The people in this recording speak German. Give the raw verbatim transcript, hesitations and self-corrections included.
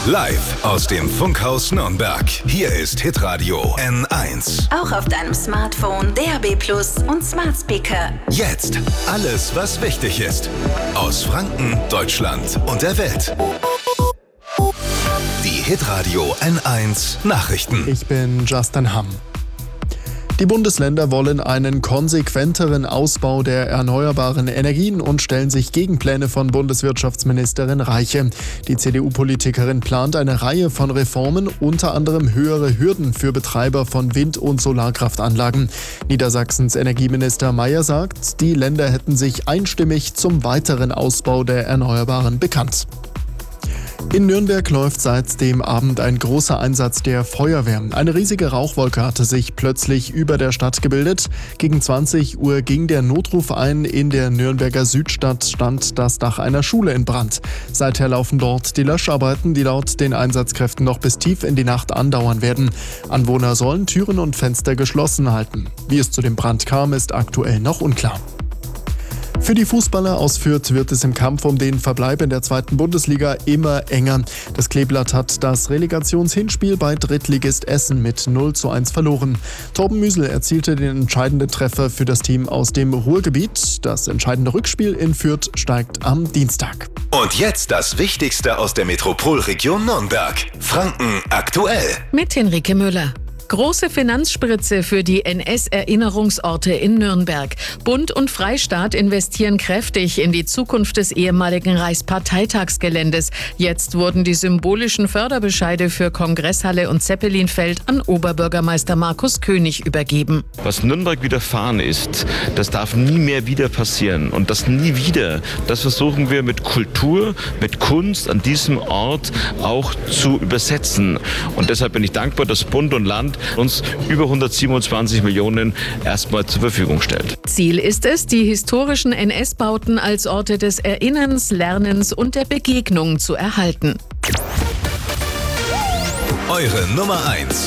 Live aus dem Funkhaus Nürnberg. Hier ist Hitradio N eins. Auch auf deinem Smartphone, D A B plus und Smart Speaker. Jetzt alles, was wichtig ist. Aus Franken, Deutschland und der Welt. Die Hitradio N eins Nachrichten. Ich bin Justin Hamm. Die Bundesländer wollen einen konsequenteren Ausbau der erneuerbaren Energien und stellen sich Gegenpläne von Bundeswirtschaftsministerin Reiche. Die C D U-Politikerin plant eine Reihe von Reformen, unter anderem höhere Hürden für Betreiber von Wind- und Solarkraftanlagen. Niedersachsens Energieminister Mayer sagt, die Länder hätten sich einstimmig zum weiteren Ausbau der Erneuerbaren bekannt. In Nürnberg läuft seit dem Abend ein großer Einsatz der Feuerwehr. Eine riesige Rauchwolke hatte sich plötzlich über der Stadt gebildet. Gegen zwanzig Uhr ging der Notruf ein. In der Nürnberger Südstadt stand das Dach einer Schule in Brand. Seither laufen dort die Löscharbeiten, die laut den Einsatzkräften noch bis tief in die Nacht andauern werden. Anwohner sollen Türen und Fenster geschlossen halten. Wie es zu dem Brand kam, ist aktuell noch unklar. Für die Fußballer aus Fürth wird es im Kampf um den Verbleib in der zweiten Bundesliga immer enger. Das Kleeblatt hat das Relegationshinspiel bei Drittligist Essen mit null zu eins verloren. Torben Müsel erzielte den entscheidenden Treffer für das Team aus dem Ruhrgebiet. Das entscheidende Rückspiel in Fürth steigt am Dienstag. Und jetzt das Wichtigste aus der Metropolregion Nürnberg. Franken aktuell. Mit Henrike Müller. Große Finanzspritze für die N S-Erinnerungsorte in Nürnberg. Bund und Freistaat investieren kräftig in die Zukunft des ehemaligen Reichsparteitagsgeländes. Jetzt wurden die symbolischen Förderbescheide für Kongresshalle und Zeppelinfeld an Oberbürgermeister Markus König übergeben. Was Nürnberg widerfahren ist, das darf nie mehr wieder passieren. Und das nie wieder, das versuchen wir mit Kultur, mit Kunst an diesem Ort auch zu übersetzen. Und deshalb bin ich dankbar, dass Bund und Land uns über hundertsiebenundzwanzig Millionen erstmal zur Verfügung stellt. Ziel ist es, die historischen N S-Bauten als Orte des Erinnerns, Lernens und der Begegnung zu erhalten. Eure Nummer eins